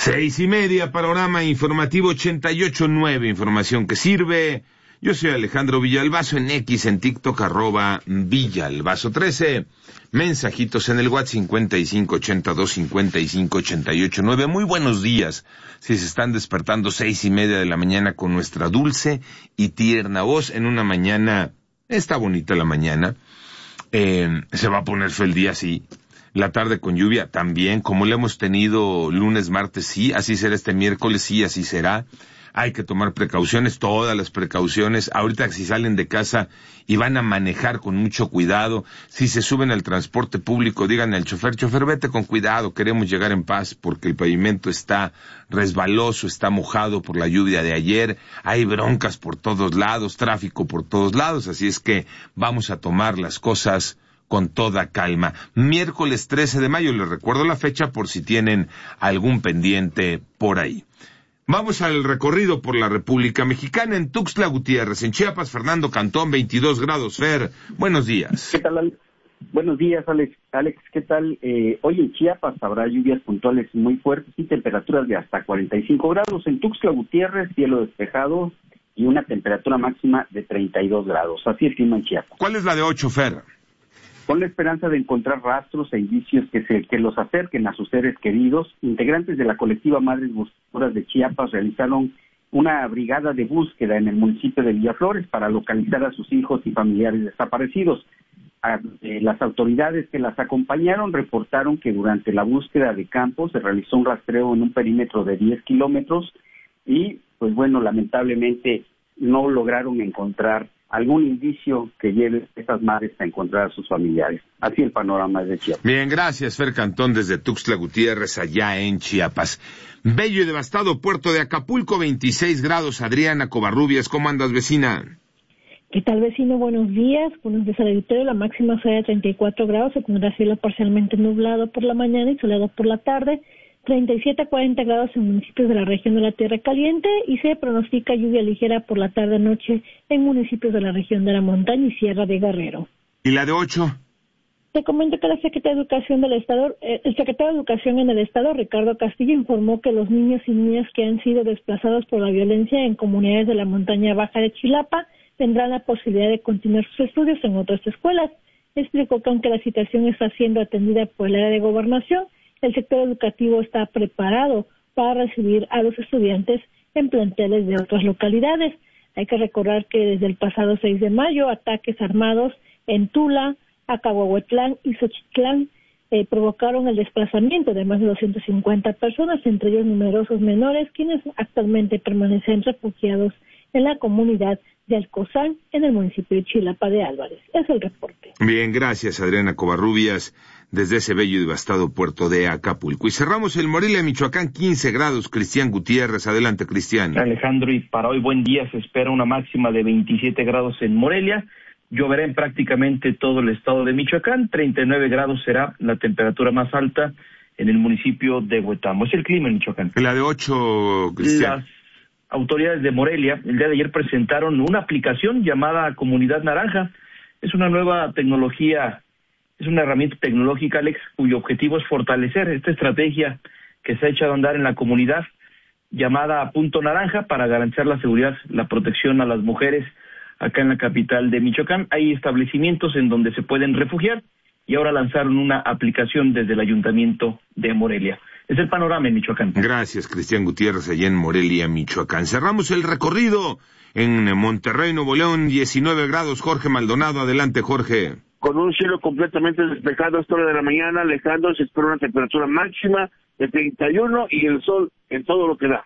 6:30, panorama informativo 88.9, información que sirve. Yo soy Alejandro Villalbazo, en X, en TikTok, @Villalbazo13. Mensajitos en el WhatsApp 5582558889. Muy buenos días. Si se están despertando 6:30 de la mañana con nuestra dulce y tierna voz en una mañana, está bonita la mañana. Se va a poner feo el día, sí. La tarde con lluvia también, como lo hemos tenido lunes, martes, sí, así será este miércoles, sí, así será. Hay que tomar precauciones, todas las precauciones. Ahorita si salen de casa y van a manejar con mucho cuidado, si se suben al transporte público, díganle al chofer, vete con cuidado, queremos llegar en paz porque el pavimento está resbaloso, está mojado por la lluvia de ayer, hay broncas por todos lados, tráfico por todos lados, así es que vamos a tomar las cosas con toda calma. Miércoles 13 de mayo, les recuerdo la fecha por si tienen algún pendiente por ahí. Vamos al recorrido por la República Mexicana. En Tuxtla Gutiérrez, en Chiapas, Fernando Cantón, 22 grados. Fer, buenos días. ¿Qué tal, Alex? Buenos días, Alex. ¿Qué tal? Hoy en Chiapas habrá lluvias puntuales muy fuertes y temperaturas de hasta 45 grados. En Tuxtla Gutiérrez, cielo despejado y una temperatura máxima de 32 grados. Así es el clima en Chiapas. ¿Cuál es la de 8, Fer? Con la esperanza de encontrar rastros e indicios que los acerquen a sus seres queridos, integrantes de la colectiva Madres Buscadoras de Chiapas realizaron una brigada de búsqueda en el municipio de Villaflores para localizar a sus hijos y familiares desaparecidos. Las autoridades que las acompañaron reportaron que durante la búsqueda de campo se realizó un rastreo en un perímetro de 10 kilómetros y, pues bueno, lamentablemente no lograron encontrar algún indicio que lleve a estas madres a encontrar a sus familiares. Así el panorama de Chiapas. Bien, gracias, Fer Cantón, desde Tuxtla Gutiérrez, allá en Chiapas. Bello y devastado puerto de Acapulco, 26 grados. Adriana Covarrubias, ¿cómo andas, vecina? ¿Qué tal, vecino? Buenos días. Buenos días al auditorio. La máxima será de 34 grados. Se tendrá cielo parcialmente nublado por la mañana y soleado por la tarde. 37 a 40 grados en municipios de la región de la Tierra Caliente y se pronostica lluvia ligera por la tarde-noche en municipios de la región de la Montaña y Sierra de Guerrero. ¿Y la de 8? Te comento que el secretario de Educación en el Estado, Ricardo Castillo, informó que los niños y niñas que han sido desplazados por la violencia en comunidades de la montaña baja de Chilapa tendrán la posibilidad de continuar sus estudios en otras escuelas. Explicó que aunque la situación está siendo atendida por el área de gobernación, el sector educativo está preparado para recibir a los estudiantes en planteles de otras localidades. Hay que recordar que desde el pasado 6 de mayo, ataques armados en Tula, Acahuahuatlán y Xochitlán provocaron el desplazamiento de más de 250 personas, entre ellos numerosos menores, quienes actualmente permanecen refugiados en la comunidad de Alcozán, en el municipio de Chilapa de Álvarez. Es el reporte. Bien, gracias, Adriana Covarrubias, desde ese bello y devastado puerto de Acapulco. Y cerramos el Morelia, Michoacán, 15 grados. Cristian Gutiérrez, adelante, Cristian. Alejandro, y para hoy buen día se espera una máxima de 27 grados en Morelia. Lloverá en prácticamente todo el estado de Michoacán. 39 grados será la temperatura más alta en el municipio de Huetamo. Es el clima en Michoacán. La de 8, Cristian. Las autoridades de Morelia el día de ayer presentaron una aplicación llamada Comunidad Naranja. Es una nueva tecnología, es una herramienta tecnológica, Alex, cuyo objetivo es fortalecer esta estrategia que se ha echado a andar en la comunidad llamada Punto Naranja para garantizar la seguridad, la protección a las mujeres acá en la capital de Michoacán. Hay establecimientos en donde se pueden refugiar y ahora lanzaron una aplicación desde el Ayuntamiento de Morelia. Es el panorama en Michoacán. Gracias, Cristian Gutiérrez, allá en Morelia, Michoacán. Cerramos el recorrido en Monterrey, Nuevo León, 19 grados. Jorge Maldonado, adelante, Jorge. Con un cielo completamente despejado a esta hora de la mañana, Alejandro, se espera una temperatura máxima de 31 y el sol en todo lo que da.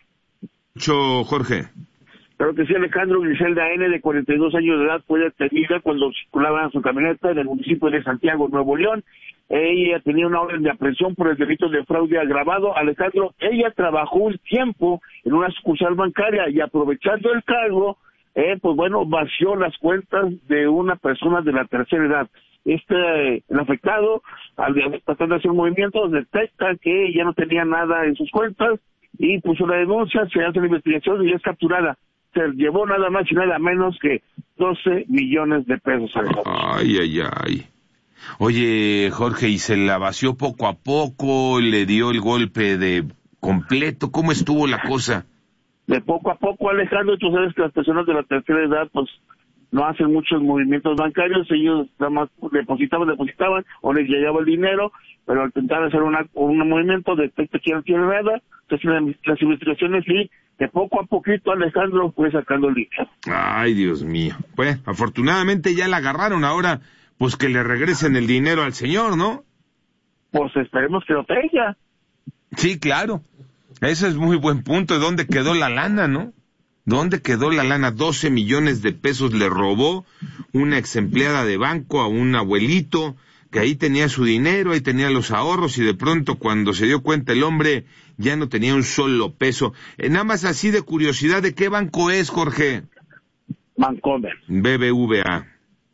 Jorge. Claro que sí, Alejandro. Griselda N., de 42 años de edad, fue detenida cuando circulaba en su camioneta en el municipio de Santiago, Nuevo León. Ella tenía una orden de aprehensión por el delito de fraude agravado. Alejandro, ella trabajó un tiempo en una sucursal bancaria y aprovechando el cargo, pues bueno, vació las cuentas de una persona de la tercera edad. El afectado, al tratar de hacer un movimiento, detecta que ya no tenía nada en sus cuentas y puso la denuncia, se hace la investigación y es capturada. Se llevó nada más y nada menos que 12 millones de pesos. Ay, ay, ay. Oye, Jorge, ¿y se la vació poco a poco? ¿Le dio el golpe de completo? ¿Cómo estuvo la cosa? De poco a poco, Alejandro, tú sabes que las personas de la tercera edad, pues, no hacen muchos movimientos bancarios, ellos nada más depositaban, o les llegaba el dinero, pero al intentar hacer un movimiento, detecta que no tiene nada, entonces las investigaciones sí, de poco a poquito, Alejandro, fue sacando el dinero. Ay, Dios mío. Pues, afortunadamente ya la agarraron, ahora, pues que le regresen el dinero al señor, ¿no? Pues esperemos que lo tenga. Sí, claro. Ese es muy buen punto. ¿Dónde quedó la lana, no? ¿Dónde quedó la lana? 12 millones de pesos le robó una ex empleada de banco a un abuelito que ahí tenía su dinero, ahí tenía los ahorros, y de pronto cuando se dio cuenta el hombre ya no tenía un solo peso. Nada más así de curiosidad, ¿de qué banco es, Jorge? Bancomer. BBVA.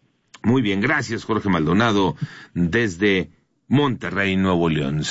Muy bien, gracias, Jorge Maldonado, desde Monterrey, Nuevo León.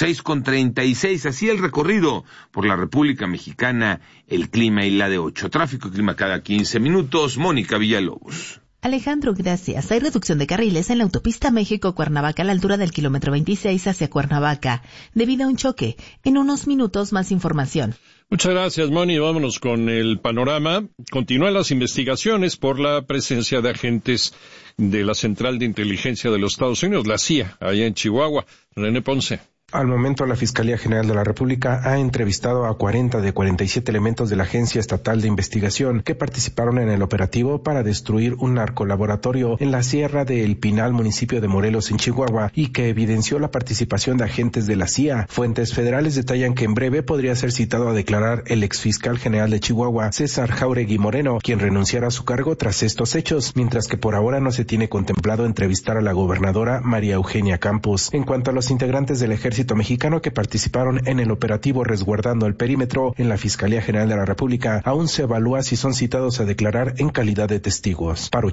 6:36, así el recorrido por la República Mexicana, el clima y la de 8. Tráfico y clima cada 15 minutos. Mónica Villalobos. Alejandro, gracias. Hay reducción de carriles en la autopista México-Cuernavaca a la altura del kilómetro 26 hacia Cuernavaca, debido a un choque. En unos minutos más información. Muchas gracias, Moni. Vámonos con el panorama. Continúan las investigaciones por la presencia de agentes de la Central de Inteligencia de los Estados Unidos, la CIA, allá en Chihuahua. René Ponce. Al momento, la Fiscalía General de la República ha entrevistado a 40 de 47 elementos de la Agencia Estatal de Investigación que participaron en el operativo para destruir un narcolaboratorio en la Sierra de El Pinal, municipio de Morelos, en Chihuahua, y que evidenció la participación de agentes de la CIA. Fuentes federales detallan que en breve podría ser citado a declarar el exfiscal general de Chihuahua, César Jáuregui Moreno, quien renunciará a su cargo tras estos hechos, mientras que por ahora no se tiene contemplado entrevistar a la gobernadora María Eugenia Campos. En cuanto a los integrantes del Ejército Mexicano que participaron en el operativo resguardando el perímetro, en la Fiscalía General de la República aún se evalúa si son citados a declarar en calidad de testigos. Para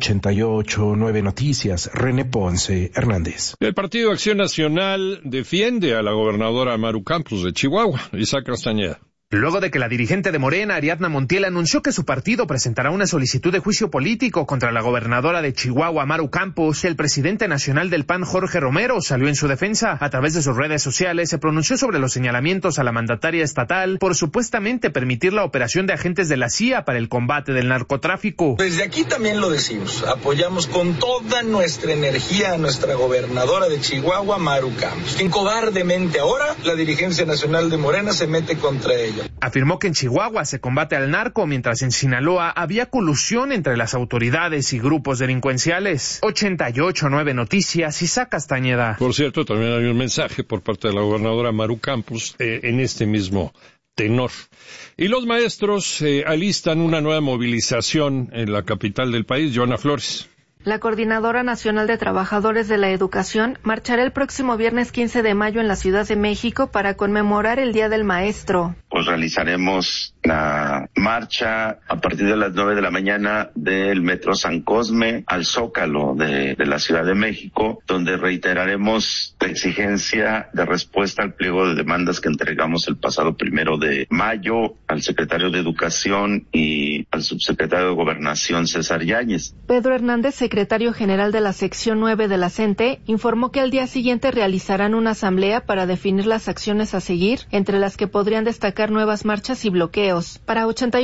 88.9 Noticias, René Ponce Hernández. El Partido Acción Nacional defiende a la gobernadora Maru Campos de Chihuahua. Isaac Castañeda. Luego de que la dirigente de Morena, Ariadna Montiel, anunció que su partido presentará una solicitud de juicio político contra la gobernadora de Chihuahua, Maru Campos, el presidente nacional del PAN, Jorge Romero, salió en su defensa. A través de sus redes sociales se pronunció sobre los señalamientos a la mandataria estatal por supuestamente permitir la operación de agentes de la CIA para el combate del narcotráfico. Desde aquí también lo decimos, apoyamos con toda nuestra energía a nuestra gobernadora de Chihuahua, Maru Campos, quien cobardemente ahora la dirigencia nacional de Morena se mete contra ella. Afirmó que en Chihuahua se combate al narco, mientras en Sinaloa había colusión entre las autoridades y grupos delincuenciales. 88.9 Noticias, Isaac Castañeda. Por cierto, también hay un mensaje por parte de la gobernadora Maru Campos en este mismo tenor. Y los maestros alistan una nueva movilización en la capital del país. Joana Flores. La Coordinadora Nacional de Trabajadores de la Educación marchará el próximo viernes 15 de mayo en la Ciudad de México para conmemorar el Día del Maestro. Pues realizaremos la marcha a partir de las 9 de la mañana del Metro San Cosme al Zócalo de la Ciudad de México, donde reiteraremos la exigencia de respuesta al pliego de demandas que entregamos el pasado 1 de mayo al secretario de Educación y al subsecretario de Gobernación, César Yáñez. Pedro Hernández, secretario general de la sección 9 de la CENTE, informó que al día siguiente realizarán una asamblea para definir las acciones a seguir, entre las que podrían destacar nuevas marchas y bloqueos. Para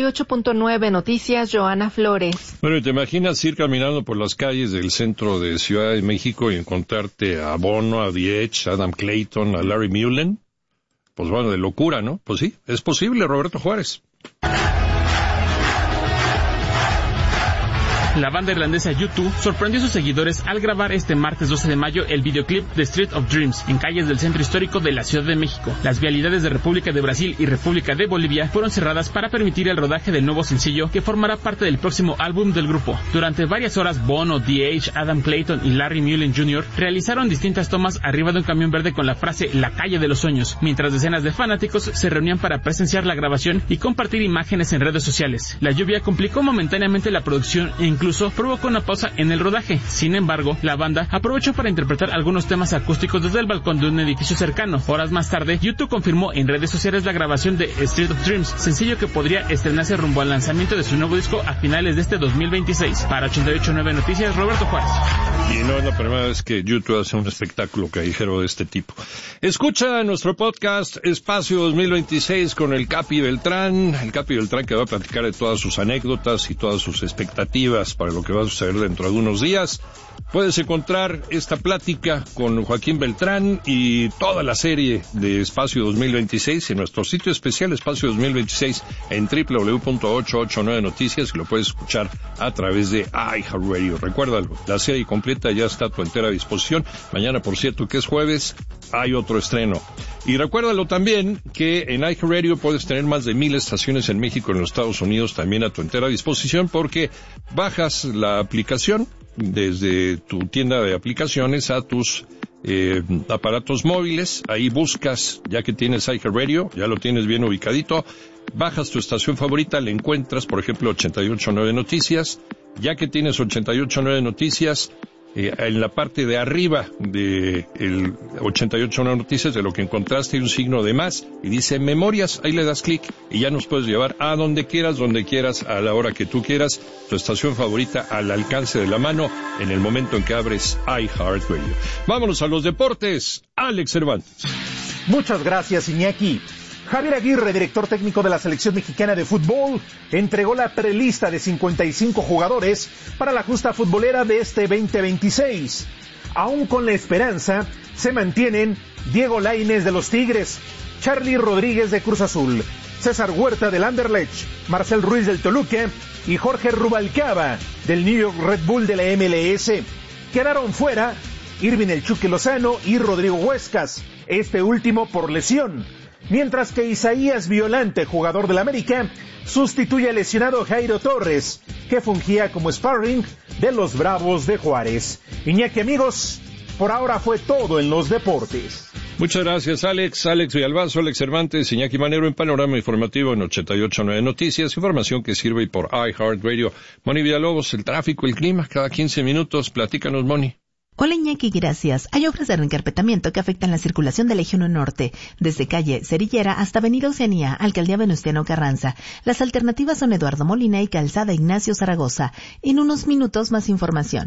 88.9 Noticias, Joana Flores. Bueno, ¿te imaginas ir caminando por las calles del centro de Ciudad de México y encontrarte a Bono, a The Edge, a Adam Clayton, a Larry Mullen? Pues bueno, de locura, ¿no? Pues sí, es posible, Roberto Juárez. La banda irlandesa U2 sorprendió a sus seguidores al grabar este martes 12 de mayo el videoclip The Street of Dreams en calles del centro histórico de la Ciudad de México. Las vialidades de República de Brasil y República de Bolivia fueron cerradas para permitir el rodaje del nuevo sencillo que formará parte del próximo álbum del grupo. Durante varias horas, Bono, The Edge, Adam Clayton y Larry Mullen Jr. realizaron distintas tomas arriba de un camión verde con la frase La calle de los sueños, mientras decenas de fanáticos se reunían para presenciar la grabación y compartir imágenes en redes sociales. La lluvia complicó momentáneamente la producción e incluso provocó una pausa en el rodaje. Sin embargo, la banda aprovechó para interpretar algunos temas acústicos desde el balcón de un edificio cercano. Horas más tarde, YouTube confirmó en redes sociales la grabación de Street of Dreams, sencillo que podría estrenarse rumbo al lanzamiento de su nuevo disco a finales de este 2026. Para 88.9 Noticias, Roberto Juárez. Y no es la primera vez que YouTube hace un espectáculo callejero de este tipo. Escucha nuestro podcast Espacio 2026 con el Capi Beltrán. El Capi Beltrán que va a platicar de todas sus anécdotas y todas sus expectativas para lo que va a suceder dentro de unos días. Puedes encontrar esta plática con Joaquín Beltrán y toda la serie de Espacio 2026 en nuestro sitio especial Espacio 2026 en www.889noticias, y lo puedes escuchar a través de iHeartRadio. Recuérdalo, la serie completa ya está a tu entera disposición. Mañana, por cierto, que es jueves, hay otro estreno. Y recuérdalo también que en iHeartRadio puedes tener más de 1,000 estaciones en México y en los Estados Unidos también a tu entera disposición, porque bajas la aplicación desde tu tienda de aplicaciones a tus aparatos móviles. Ahí buscas, ya que tienes iHeartRadio, ya lo tienes bien ubicadito, bajas tu estación favorita, le encuentras, por ejemplo, 88.9 Noticias. Ya que tienes 88.9 Noticias, en la parte de arriba de el 88.9 Noticias, de lo que encontraste, hay un signo de más y dice Memorias. Ahí le das clic y ya nos puedes llevar a donde quieras, a la hora que tú quieras, tu estación favorita al alcance de la mano en el momento en que abres iHeartRadio. Vámonos a los deportes. Alex Cervantes. Muchas gracias, Iñaki. Javier Aguirre, director técnico de la selección mexicana de fútbol, entregó la prelista de 55 jugadores para la justa futbolera de este 2026. Aún con la esperanza, se mantienen Diego Lainez de los Tigres, Charly Rodríguez de Cruz Azul, César Huerta del Anderlecht, Marcel Ruiz del Toluca y Jorge Rubalcaba del New York Red Bull de la MLS. Quedaron fuera Irving El Chucky Lozano y Rodrigo Huescas, este último por lesión. Mientras que Isaías Violante, jugador del América, sustituye al lesionado Jairo Torres, que fungía como sparring de los Bravos de Juárez. Iñaki, amigos, por ahora fue todo en los deportes. Muchas gracias, Alex Villalbazo, Alex Cervantes, Iñaki Manero en Panorama Informativo en 88.9 Noticias, información que sirve por iHeartRadio. Moni Villalobos, el tráfico, el clima, cada 15 minutos, platícanos, Moni. Hola Iñaki, gracias. Hay obras de reencarpetamiento que afectan la circulación del Eje 1 Norte, desde calle Cerillera hasta Avenida Oceanía, Alcaldía Venustiano Carranza. Las alternativas son Eduardo Molina y Calzada Ignacio Zaragoza. En unos minutos más información.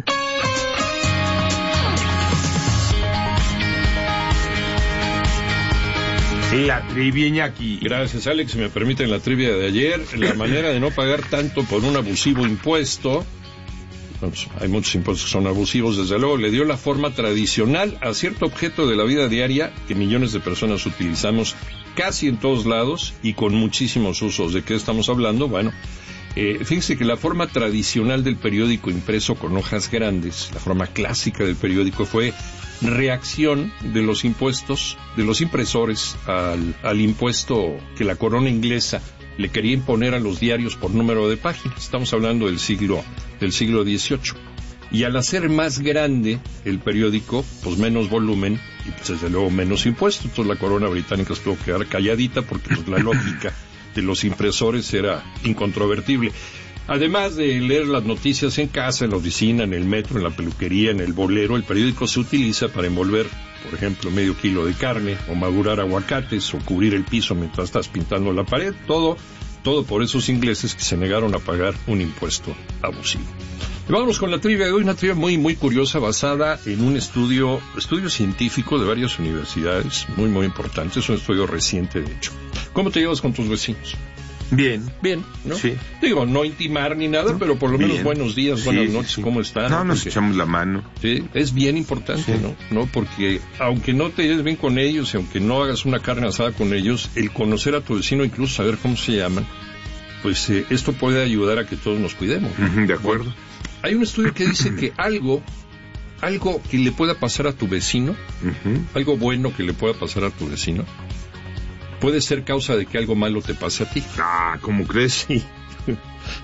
La trivia, Iñaki. Gracias, Alex. Si me permiten la trivia de ayer, la manera de no pagar tanto por un abusivo impuesto. Pues, hay muchos impuestos que son abusivos, desde luego, le dio la forma tradicional a cierto objeto de la vida diaria que millones de personas utilizamos casi en todos lados y con muchísimos usos. ¿De qué estamos hablando? Bueno, fíjense que la forma tradicional del periódico impreso con hojas grandes, la forma clásica del periódico, fue reacción de los impuestos, de los impresores al impuesto que la corona inglesa le quería imponer a los diarios por número de páginas. Estamos hablando del siglo XVIII. Y al hacer más grande el periódico, pues menos volumen y pues desde luego menos impuestos. Entonces la corona británica se tuvo que quedar calladita porque pues la lógica de los impresores era incontrovertible. Además de leer las noticias en casa, en la oficina, en el metro, en la peluquería, en el bolero, el periódico se utiliza para envolver, por ejemplo, medio kilo de carne, o madurar aguacates, o cubrir el piso mientras estás pintando la pared, todo por esos ingleses que se negaron a pagar un impuesto abusivo. Y vamos con la trivia de hoy, una trivia muy, muy curiosa, basada en un estudio científico de varias universidades, muy, muy importante, es un estudio reciente, de hecho. ¿Cómo te llevas con tus vecinos? Bien, ¿no? Sí. Digo, no intimar ni nada, pero por lo menos buenos días, buenas noches, sí. ¿Cómo están? No, nos echamos la mano. Sí, es bien importante, sí. ¿no? Porque aunque no te lleves bien con ellos y aunque no hagas una carne asada con ellos, el conocer a tu vecino, incluso saber cómo se llaman, pues esto puede ayudar a que todos nos cuidemos, ¿no? De acuerdo. Bueno, hay un estudio que dice que algo que le pueda pasar a tu vecino, algo bueno que le pueda pasar a tu vecino, puede ser causa de que algo malo te pase a ti. ¿Cómo crees? Sí.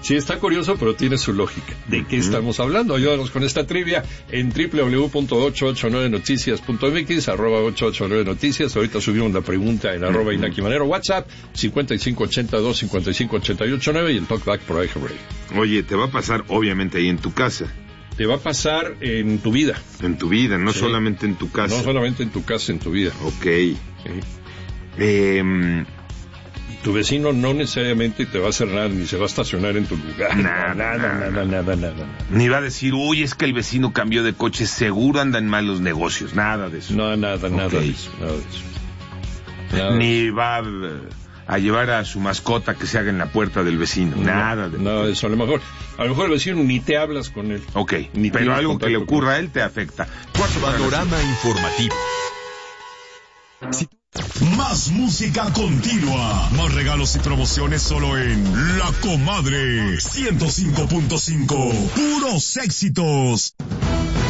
Sí, está curioso, pero tiene su lógica. ¿De qué estamos hablando? Ayúdanos con esta trivia en www.889noticias.mx, @889noticias. Ahorita subimos la pregunta en @Iñaki Manero. WhatsApp 5582-558889 y el talkback por iHeart Radio. Oye, te va a pasar obviamente ahí en tu casa. Te va a pasar en tu vida. En tu vida, no solamente en tu casa. No solamente en tu casa, en tu vida. Ok. Sí. Tu vecino no necesariamente te va a hacer nada, ni se va a estacionar en tu lugar. Nada. Ni va a decir, uy, es que el vecino cambió de coche, seguro andan mal los negocios. Nada de eso. No, nada de eso. Ni va a llevar a su mascota que se haga en la puerta del vecino. Nada de eso. A lo mejor el vecino ni te hablas con él. Ok, pero algo que le ocurra a él te afecta. Panorama informativo. Más música continua, más regalos y promociones solo en La Comadre 105.5. Puros éxitos.